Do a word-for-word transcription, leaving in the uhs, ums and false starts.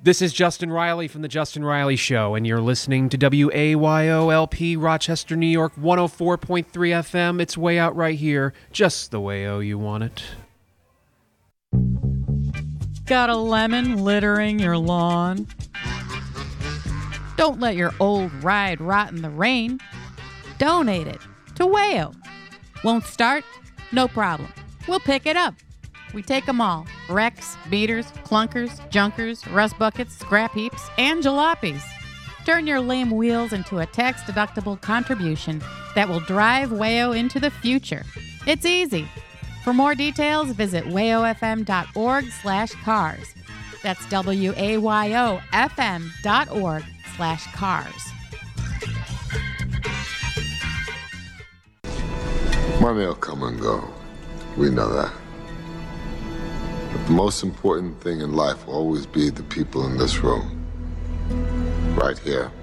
This is Justin Riley from The Justin Riley Show, and you're listening to W A Y O L P, Rochester, New York, one oh four point three F M. It's way out right here, just the way-o you want it. Got a lemon littering your lawn? Don't let your old ride rot in the rain. Donate it to Wayo. Won't start? No problem. We'll pick it up. We take them all. Wrecks, beaters, clunkers, junkers, rust buckets, scrap heaps, and jalopies. Turn your lame wheels into a tax-deductible contribution that will drive Wayo into the future. It's easy. For more details, visit wayofm.org slash cars. That's W-A-Y-O-F-M dot org slash cars. Money will come and go. We know that. But the most important thing in life will always be the people in this room. Right here.